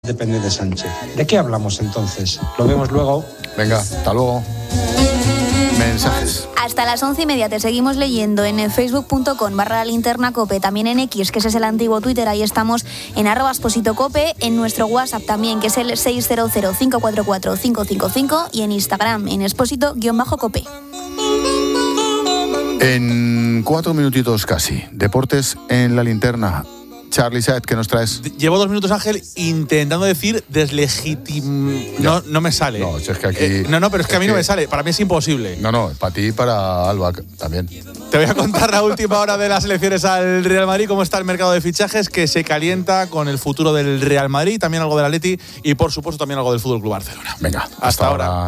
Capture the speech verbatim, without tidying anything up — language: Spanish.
depende de Sánchez. ¿De qué hablamos entonces? Lo vemos luego. Venga, hasta luego. Mensajes. Hasta las once y media te seguimos leyendo en facebook.com barra la linterna cope, también en X, que ese es el antiguo Twitter, ahí estamos en arroba Exposito Cope, en nuestro WhatsApp también, que es el seis cero cero, cinco cuatro cuatro, cinco cinco cinco, y en Instagram en Exposito-Cope. En cuatro minutitos casi, deportes en la linterna. Charlie Saez, ¿qué nos traes? Llevo dos minutos, Ángel, intentando decir deslegitim... No, no me sale. No, si es que aquí... Eh, no, no, pero es que es a mí que... no me sale. Para mí es imposible. No, no, para ti y para Alba también. Te voy a contar la última hora de las elecciones al Real Madrid, cómo está el mercado de fichajes, que se calienta con el futuro del Real Madrid, también algo del Atleti y, por supuesto, también algo del Fútbol Club Barcelona. Venga, hasta, hasta ahora. ahora.